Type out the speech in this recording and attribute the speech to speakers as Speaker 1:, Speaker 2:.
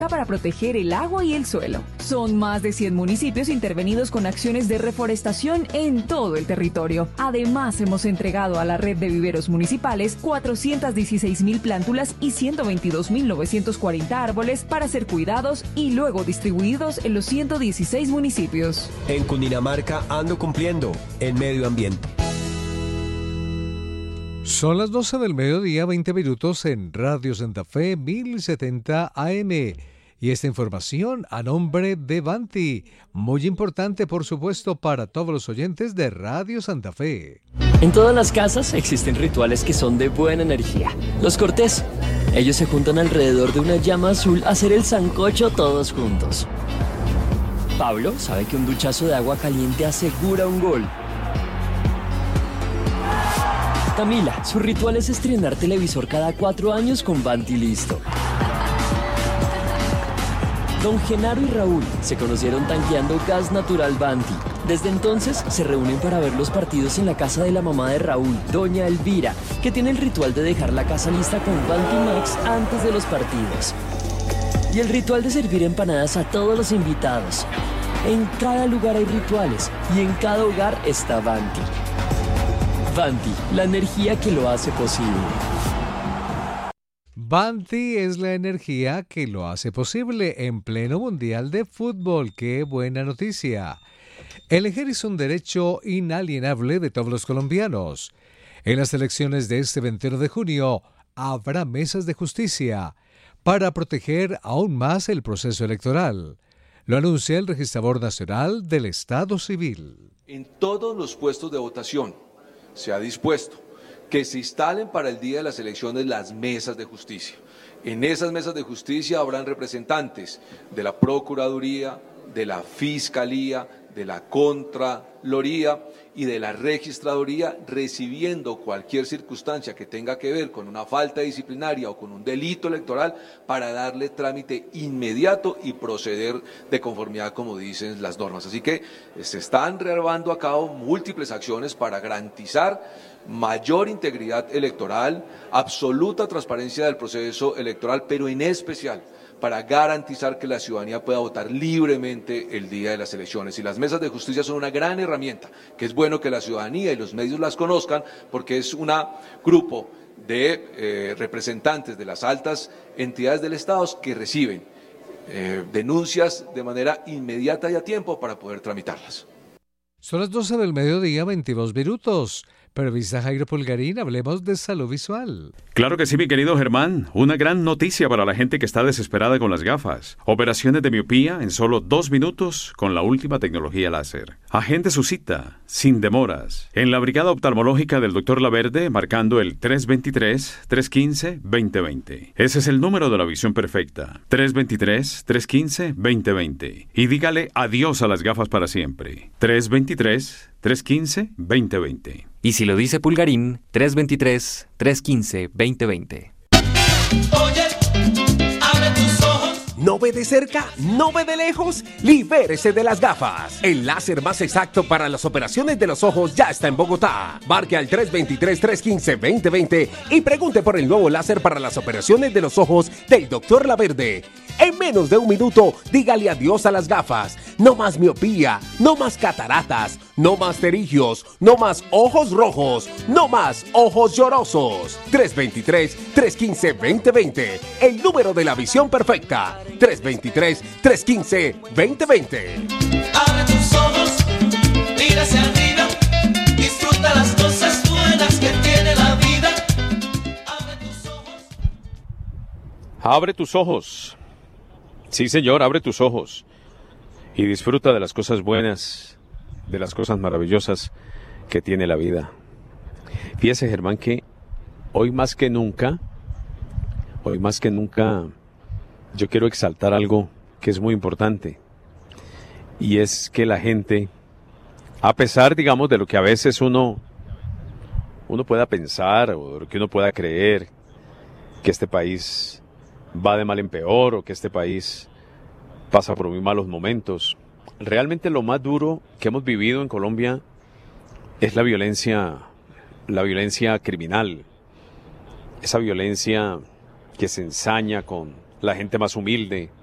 Speaker 1: para proteger el agua y el suelo. Son más de 100 municipios intervenidos con acciones de reforestación en todo el territorio. Además, hemos entregado a la red de viveros municipales 416.000 plántulas y 122.940 árboles para ser cuidados y luego distribuidos en los 116 municipios.
Speaker 2: En Cundinamarca ando cumpliendo en medio ambiente.
Speaker 3: Son las 12 del mediodía, 20 minutos en Radio Santa Fe 1070 AM. Y esta información a nombre de Banti, muy importante por supuesto para todos los oyentes de Radio Santa Fe.
Speaker 4: En todas las casas existen rituales que son de buena energía. Los Cortés, ellos se juntan alrededor de una llama azul a hacer el sancocho todos juntos. Pablo sabe que un duchazo de agua caliente asegura un gol. Camila, su ritual es estrenar televisor cada 4 años con Banti listo. Don Genaro y Raúl se conocieron tanqueando gas natural Banti. Desde entonces se reúnen para ver los partidos en la casa de la mamá de Raúl, doña Elvira, que tiene el ritual de dejar la casa lista con Banti Max antes de los partidos. Y el ritual de servir empanadas a todos los invitados. En cada lugar hay rituales y en cada hogar está Banti. Banti, la energía que lo hace posible.
Speaker 3: Banti es la energía que lo hace posible en pleno Mundial de Fútbol. ¡Qué buena noticia! Elegir es un derecho inalienable de todos los colombianos. En las elecciones de este 21 de junio habrá mesas de justicia para proteger aún más el proceso electoral. Lo anuncia el registrador nacional del Estado Civil.
Speaker 5: En todos los puestos de votación se ha dispuesto que se instalen para el día de las elecciones las mesas de justicia. En esas mesas de justicia habrán representantes de la Procuraduría, de la Fiscalía, de la Contraloría y de la Registraduría, recibiendo cualquier circunstancia que tenga que ver con una falta disciplinaria o con un delito electoral para darle trámite inmediato y proceder de conformidad como dicen las normas. Así que se están llevando a cabo múltiples acciones para garantizar mayor integridad electoral, absoluta transparencia del proceso electoral, pero en especial para garantizar que la ciudadanía pueda votar libremente el día de las elecciones. Y las mesas de justicia son una gran herramienta, que es bueno que la ciudadanía y los medios las conozcan, porque es un grupo de representantes de las altas entidades del Estado que reciben denuncias de manera inmediata y a tiempo para poder tramitarlas.
Speaker 3: Son las 12 del mediodía, 22 minutos. Periodista Jairo Pulgarín, hablemos de salud visual.
Speaker 6: Claro que sí, mi querido Germán. Una gran noticia para la gente que está desesperada con las gafas. Operaciones de miopía en solo 2 minutos con la última tecnología láser. Agende su cita, sin demoras, en la Brigada Oftalmológica del Dr. Laverde, marcando el 323-315-2020. Ese es el número de la visión perfecta. 323-315-2020. Y dígale adiós a las gafas para siempre. 323-315-2020.
Speaker 7: Y si lo dice Pulgarín, 323-315-2020.
Speaker 8: Oye, abre tus ojos.
Speaker 9: ¿No ve de cerca? ¿No ve de lejos? Libérese de las gafas. El láser más exacto para las operaciones de los ojos ya está en Bogotá. Marque al 323-315-2020 y pregunte por el nuevo láser para las operaciones de los ojos del Dr. Laverde. En menos de 1 minuto, dígale adiós a las gafas. No más miopía, no más cataratas, no más pterigios, no más ojos rojos, no más ojos llorosos. 323-315-2020. El número de la visión perfecta. 323-315-2020.
Speaker 8: Abre tus ojos, mira hacia arriba, disfruta las cosas buenas que tiene la vida. Abre tus ojos.
Speaker 6: Abre tus ojos. Sí, señor, abre tus ojos. Y disfruta de las cosas buenas, de las cosas maravillosas que tiene la vida. Fíjese, Germán, que hoy más que nunca, yo quiero exaltar algo que es muy importante. Y es que la gente, a pesar, digamos, de lo que a veces uno pueda pensar o de lo que uno pueda creer, que este país va de mal en peor o que este país pasa por muy malos momentos, realmente lo más duro que hemos vivido en Colombia es la violencia criminal, esa violencia que se ensaña con la gente más humilde,